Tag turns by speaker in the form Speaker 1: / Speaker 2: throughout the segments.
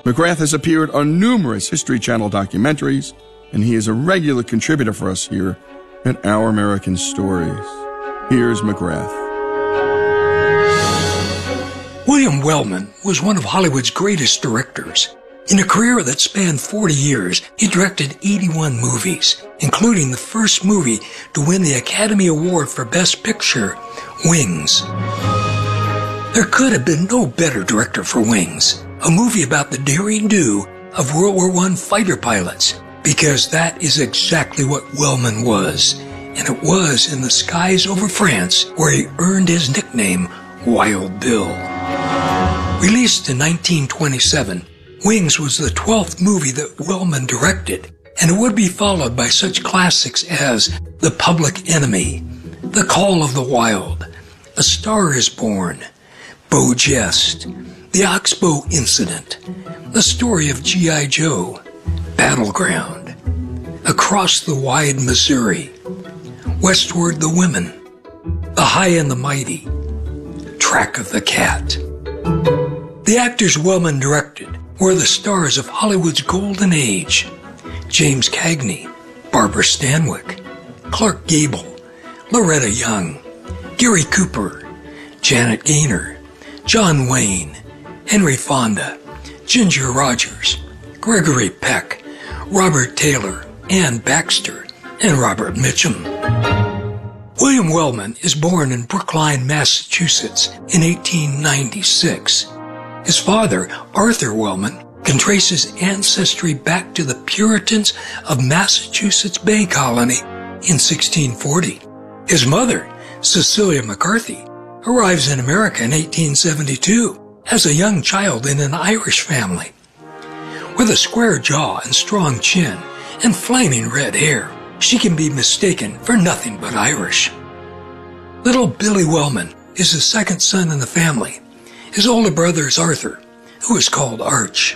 Speaker 1: McGrath has appeared on numerous History Channel documentaries, and he is a regular contributor for us here at Our American Stories. Here's McGrath.
Speaker 2: William Wellman was one of Hollywood's greatest directors. In a career that spanned 40 years, he directed 81 movies, including the first movie to win the Academy Award for Best Picture, Wings. There could have been no better director for Wings, a movie about the daring do of World War I fighter pilots, because that is exactly what Wellman was, and it was in the skies over France where he earned his nickname, Wild Bill. Released in 1927, Wings was the 12th movie that Wellman directed, and it would be followed by such classics as The Public Enemy, The Call of the Wild, A Star is Born, Beau Geste, The Oxbow Incident, The Story of G.I. Joe, Battleground, Across the Wide Missouri, Westward the Women, The High and the Mighty, Track of the Cat. The actors Wellman directed were the stars of Hollywood's golden age: James Cagney, Barbara Stanwyck, Clark Gable, Loretta Young, Gary Cooper, Janet Gaynor, John Wayne, Henry Fonda, Ginger Rogers, Gregory Peck, Robert Taylor, Ann Baxter, and Robert Mitchum. William Wellman is born in Brookline, Massachusetts in 1896. His father, Arthur Wellman, can trace his ancestry back to the Puritans of Massachusetts Bay Colony in 1640. His mother, Cecilia McCarthy, arrives in America in 1872 as a young child in an Irish family. With a square jaw and strong chin and flaming red hair, she can be mistaken for nothing but Irish. Little Billy Wellman is the second son in the family. His older brother is Arthur, who is called Arch.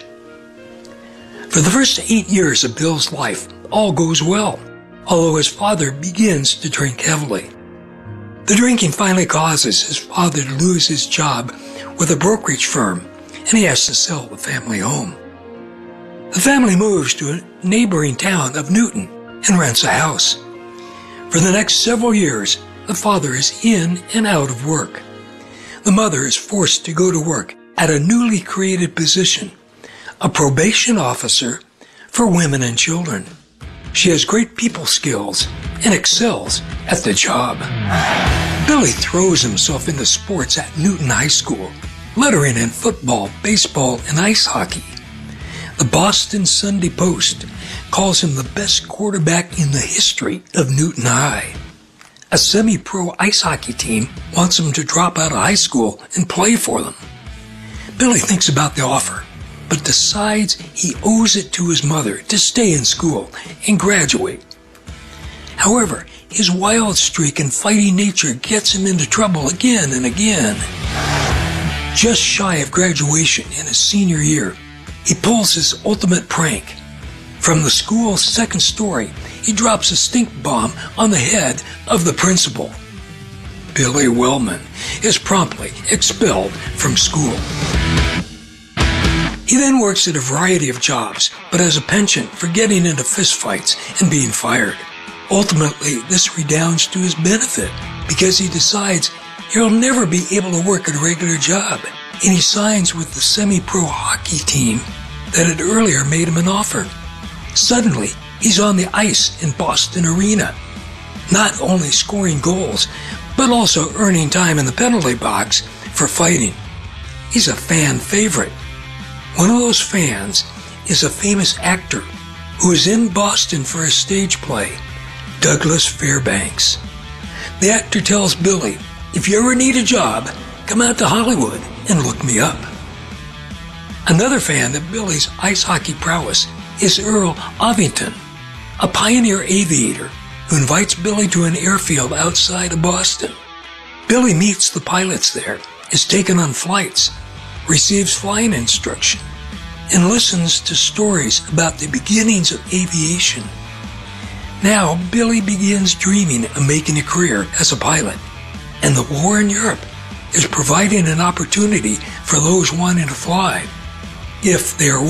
Speaker 2: For the first 8 years of Bill's life, all goes well, although his father begins to drink heavily. The drinking finally causes his father to lose his job with a brokerage firm, and he has to sell the family home. The family moves to a neighboring town of Newton and rents a house. For the next several years, the father is in and out of work. The mother is forced to go to work at a newly created position, a probation officer for women and children. She has great people skills and excels at the job. Billy throws himself into sports at Newton High School, lettering in football, baseball, and ice hockey. The Boston Sunday Post calls him the best quarterback in the history of Newton High. A semi-pro ice hockey team wants him to drop out of high school and play for them. Billy thinks about the offer, but decides he owes it to his mother to stay in school and graduate. However, his wild streak and fighting nature gets him into trouble again and again. Just shy of graduation in his senior year, he pulls his ultimate prank. From the school's second story, he drops a stink bomb on the head of the principal. Billy Wellman is promptly expelled from school. He then works at a variety of jobs, but has a penchant for getting into fistfights and being fired. Ultimately, this redounds to his benefit because he decides he'll never be able to work at a regular job, and he signs with the semi-pro hockey team that had earlier made him an offer. Suddenly, he's on the ice in Boston Arena, not only scoring goals, but also earning time in the penalty box for fighting. He's a fan favorite. One of those fans is a famous actor who is in Boston for a stage play, Douglas Fairbanks. The actor tells Billy, "If you ever need a job, come out to Hollywood and look me up." Another fan of Billy's ice hockey prowess is Earl Ovington, a pioneer aviator who invites Billy to an airfield outside of Boston. Billy meets the pilots there, is taken on flights, receives flying instruction, and listens to stories about the beginnings of aviation. Now, Billy begins dreaming of making a career as a pilot, and the war in Europe is providing an opportunity for those wanting to fly, if they are